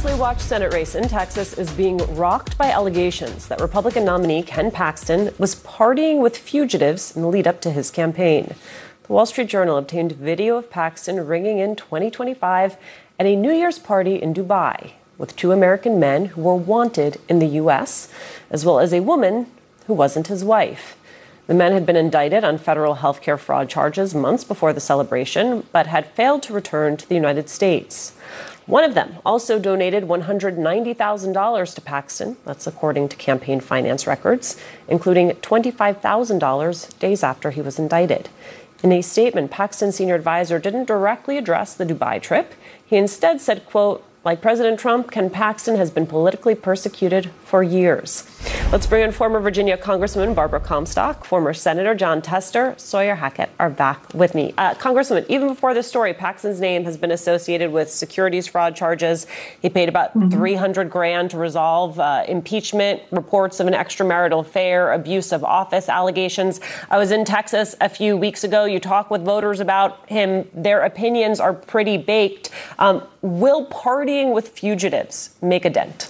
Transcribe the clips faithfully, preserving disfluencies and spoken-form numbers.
closely watched Senate race in Texas is being rocked by allegations that Republican nominee Ken Paxton was partying with fugitives in the lead up to his campaign. The Wall Street Journal obtained video of Paxton ringing in twenty twenty-five at a New Year's party in Dubai with two American men who were wanted in the U S, as well as a woman who wasn't his wife. The men had been indicted on federal healthcare fraud charges months before the celebration, but had failed to return to the United States. One of them also donated one hundred ninety thousand dollars to Paxton. That's according to campaign finance records, including twenty-five thousand dollars days after he was indicted. In a statement, Paxton's senior advisor didn't directly address the Dubai trip. He instead said, quote, "Like President Trump, Ken Paxton has been politically persecuted for years." Let's bring in former Virginia Congresswoman Barbara Comstock, former Senator Jon Tester, Sawyer Hackett are back with me. Uh, Congresswoman, even before this story, Paxton's name has been associated with securities fraud charges. He paid about mm-hmm. three hundred grand to resolve uh, impeachment, reports of an extramarital affair, abuse of office allegations. I was in Texas a few weeks ago. You talk with voters about him. Their opinions are pretty baked. Um, will partying with fugitives make a dent?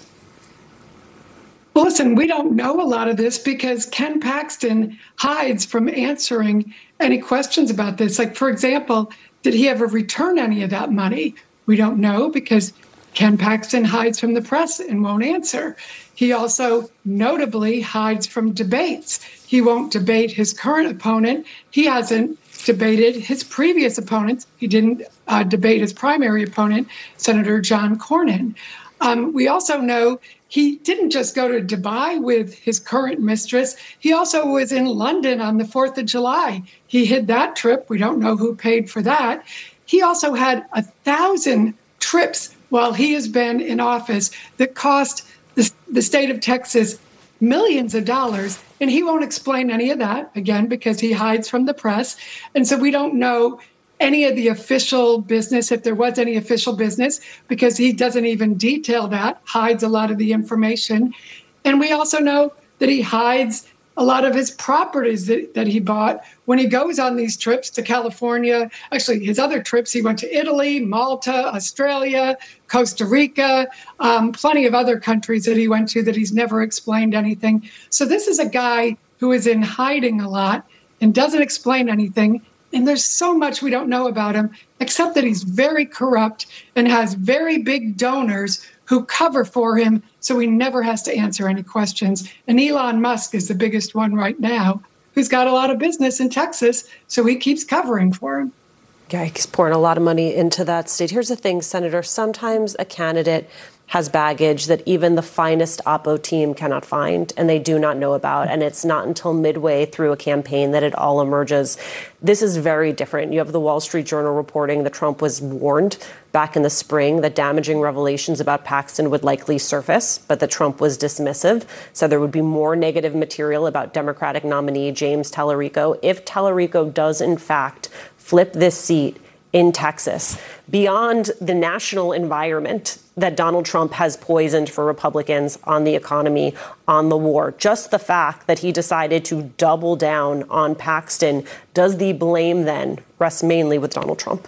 Well, listen, we don't know a lot of this because Ken Paxton hides from answering any questions about this. Like, for example, did he ever return any of that money? We don't know because Ken Paxton hides from the press and won't answer. He also notably hides from debates. He won't debate his current opponent. He hasn't debated his previous opponents. He didn't uh, debate his primary opponent, Senator John Cornyn. Um, we also know he didn't just go to Dubai with his current mistress. He also was in London on the fourth of July. He hid that trip. We don't know who paid for that. He also had a thousand trips while he has been in office that cost the, the state of Texas millions of dollars. And he won't explain any of that, again, because he hides from the press. And so we don't know any of the official business, if there was any official business, because he doesn't even detail that, hides a lot of the information. And we also know that he hides a lot of his properties that, that he bought when he goes on these trips to California. Actually, his other trips, he went to Italy, Malta, Australia, Costa Rica, um, plenty of other countries that he went to that he's never explained anything. So this is a guy who is in hiding a lot and doesn't explain anything. And there's so much we don't know about him, except that he's very corrupt and has very big donors who cover for him, so he never has to answer any questions. And Elon Musk is the biggest one right now, who's got a lot of business in Texas, so he keeps covering for him. Yeah, he's pouring a lot of money into that state. Here's the thing, Senator. Sometimes a candidate has baggage that even the finest Oppo team cannot find and they do not know about. And it's not until midway through a campaign that it all emerges. This is very different. You have the Wall Street Journal reporting that Trump was warned back in the spring that damaging revelations about Paxton would likely surface, but that Trump was dismissive. So there would be more negative material about Democratic nominee James Tallarico if Tallarico does, in fact, flip this seat in Texas. Beyond the national environment that Donald Trump has poisoned for Republicans on the economy, on the war, just the fact that he decided to double down on Paxton, does the blame then rest mainly with Donald Trump?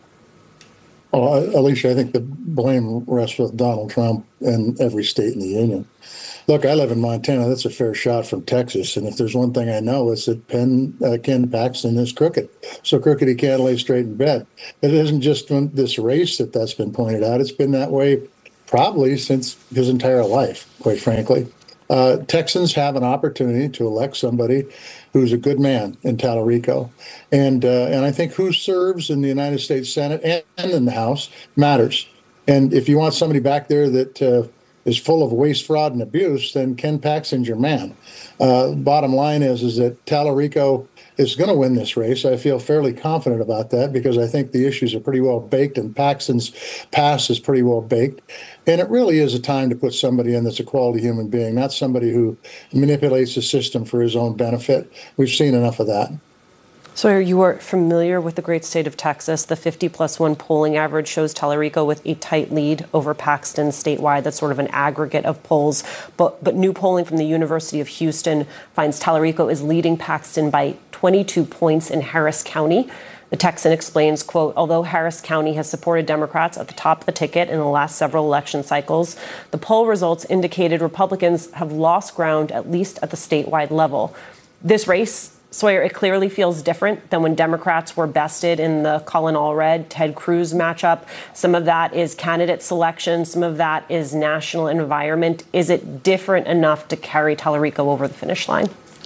Well, Alicia, I think the blame rests with Donald Trump and every state in the union. Look, I live in Montana. That's a fair shot from Texas. And if there's one thing I know, it's that Penn, uh, Ken Paxton is crooked. So crooked he can't lay straight in bed. It isn't just this race that that's been pointed out. It's been that way probably since his entire life, quite frankly. Uh, Texans have an opportunity to elect somebody who's a good man in Tallarico. And, uh, and I think who serves in the United States Senate and, and in the House matters. And if you want somebody back there that uh, is full of waste, fraud, and abuse, then Ken Paxton's your man. Uh, bottom line is, is that Tallarico is going to win this race. I feel fairly confident about that because I think the issues are pretty well baked and Paxton's past is pretty well baked. And it really is a time to put somebody in that's a quality human being, not somebody who manipulates the system for his own benefit. We've seen enough of that. So you are familiar with the great state of Texas. The fifty plus one polling average shows Tallarico with a tight lead over Paxton statewide. That's sort of an aggregate of polls. But but new polling from the University of Houston finds Tallarico is leading Paxton by twenty-two points in Harris County. The Texan explains, quote, although Harris County has supported Democrats at the top of the ticket in the last several election cycles, the poll results indicated Republicans have lost ground, at least at the statewide level. This race, Sawyer, it clearly feels different than when Democrats were bested in the Colin Allred, Ted Cruz matchup. Some of that is candidate selection. Some of that is national environment. Is it different enough to carry Tallarico over the finish line?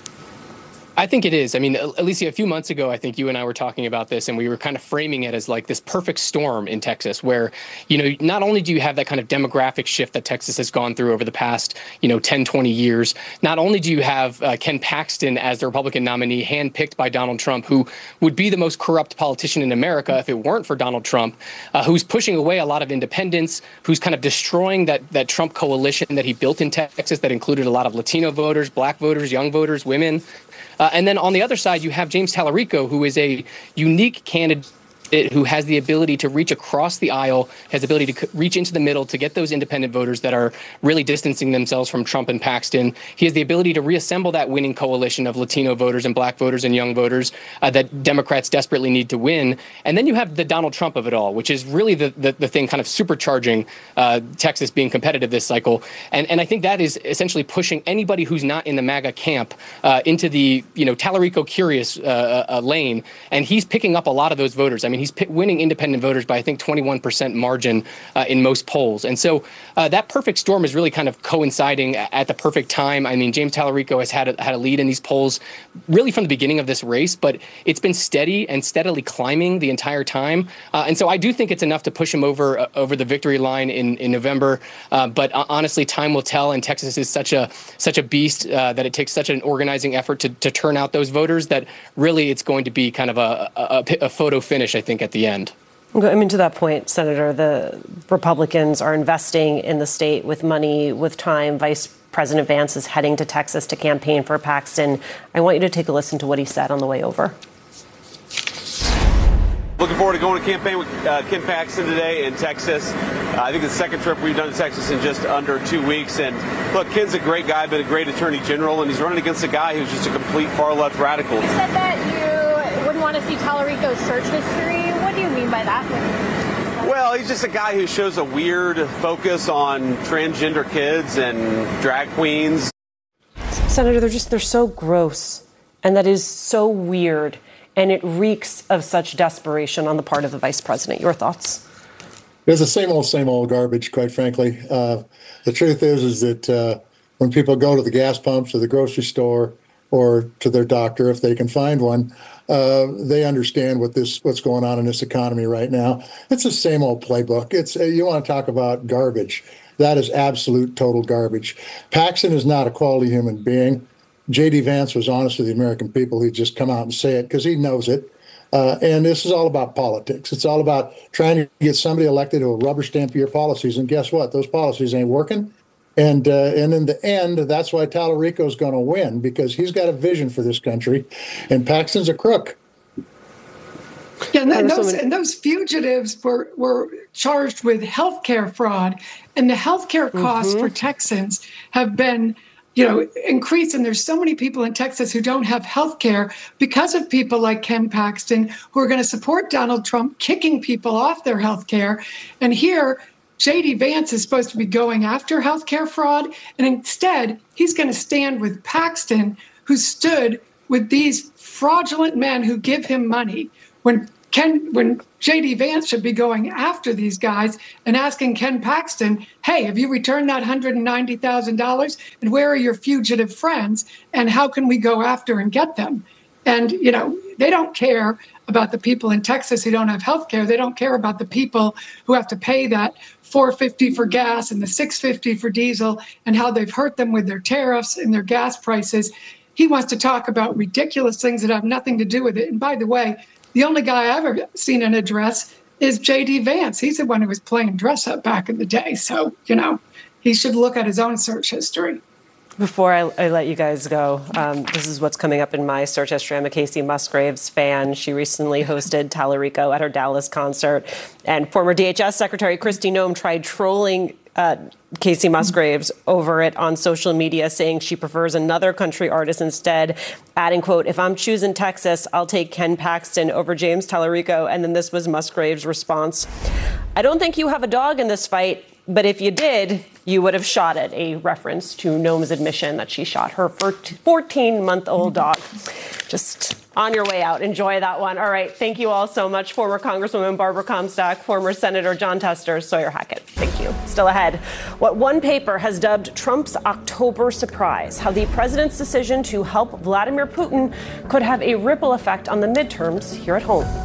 I think it is. I mean, Alicia, a few months ago, I think you and I were talking about this, and we were kind of framing it as like this perfect storm in Texas where, you know, not only do you have that kind of demographic shift that Texas has gone through over the past, you know, ten, twenty years, not only do you have uh, Ken Paxton as the Republican nominee handpicked by Donald Trump, who would be the most corrupt politician in America if it weren't for Donald Trump, uh, who's pushing away a lot of independents, who's kind of destroying that, that Trump coalition that he built in Texas that included a lot of Latino voters, black voters, young voters, women. Uh, and then on the other side, you have James Tallarico, who is a unique candidate who has the ability to reach across the aisle, has the ability to reach into the middle to get those independent voters that are really distancing themselves from Trump and Paxton. He has the ability to reassemble that winning coalition of Latino voters and black voters and young voters uh, that Democrats desperately need to win. And then you have the Donald Trump of it all, which is really the the, the thing kind of supercharging uh, Texas being competitive this cycle. And and I think that is essentially pushing anybody who's not in the MAGA camp uh, into the, you know, Tallarico curious uh, uh, lane. And he's picking up a lot of those voters. I mean, he's p- winning independent voters by, I think, twenty-one percent margin uh, in most polls. And so uh, that perfect storm is really kind of coinciding at the perfect time. I mean, James Tallarico has had a, had a lead in these polls really from the beginning of this race, but it's been steady and steadily climbing the entire time. Uh, and so I do think it's enough to push him over uh, over the victory line in, in November. Uh, but uh, honestly, time will tell. And Texas is such a such a beast uh, that it takes such an organizing effort to, to turn out those voters that really it's going to be kind of a, a, a photo finish, I think, at the end. I mean, to that point, Senator, the Republicans are investing in the state with money, with time. Vice President Vance is heading to Texas to campaign for Paxton. I want you to take a listen to what he said on the way over. Looking forward to going to campaign with uh, Ken Paxton today in Texas. Uh, I think it's the second trip we've done to Texas in just under two weeks. And look, Ken's a great guy, been a great attorney general, and he's running against a guy who's just a complete far-left radical. You said that you wouldn't want to see Tallarico's search history. What do you mean by that? Well, he's just a guy who shows a weird focus on transgender kids and drag queens. Senator, they're just, they're so gross, and that is so weird. And it reeks of such desperation on the part of the vice president. Your thoughts? It's the same old, same old garbage, quite frankly. Uh, the truth is, is that uh, when people go to the gas pumps or the grocery store or to their doctor, if they can find one, uh, they understand what this, what's going on in this economy right now. It's the same old playbook. It's uh, you want to talk about garbage. That is absolute, total garbage. Paxton is not a quality human being. J D. Vance was honest with the American people. He'd just come out and say it because he knows it. Uh, and this is all about politics. It's all about trying to get somebody elected who will rubber stamp your policies. And guess what? Those policies ain't working. And uh, and in the end, that's why Tallarico is going to win, because he's got a vision for this country. And Paxton's a crook. Yeah, and, and, those, and those fugitives were, were charged with health care fraud. And the health care costs mm-hmm. for Texans have been you know, increase. And there's so many people in Texas who don't have health care because of people like Ken Paxton, who are going to support Donald Trump, kicking people off their health care. And here, J D. Vance is supposed to be going after health care fraud. And instead, he's going to stand with Paxton, who stood with these fraudulent men who give him money. When Ken, when J D. Vance should be going after these guys and asking Ken Paxton, hey, have you returned that one hundred ninety thousand dollars? And where are your fugitive friends? And how can we go after and get them? And, you know, they don't care about the people in Texas who don't have health care. They don't care about the people who have to pay that four fifty for gas and the six fifty for diesel and how they've hurt them with their tariffs and their gas prices. He wants to talk about ridiculous things that have nothing to do with it. And by the way, the only guy I've ever seen in a dress is J D. Vance. He's the one who was playing dress up back in the day. So, you know, he should look at his own search history. Before I, I let you guys go, um, this is what's coming up in my search history. I'm a Casey Musgraves fan. She recently hosted Tallarico at her Dallas concert. And former D H S Secretary Kristi Noem tried trolling uh, Casey Musgraves over it on social media, saying she prefers another country artist instead, adding, quote, if I'm choosing Texas, I'll take Ken Paxton over James Tallarico. And then this was Musgraves' response. I don't think you have a dog in this fight, but if you did, you would have shot it, a reference to Noam's admission that she shot her fourteen-month-old dog. Just on your way out. Enjoy that one. All right. Thank you all so much. Former Congresswoman Barbara Comstock, former Senator Jon Tester, Sawyer Hackett. Thank you. Still ahead, what one paper has dubbed Trump's October surprise, how the president's decision to help Vladimir Putin could have a ripple effect on the midterms here at home.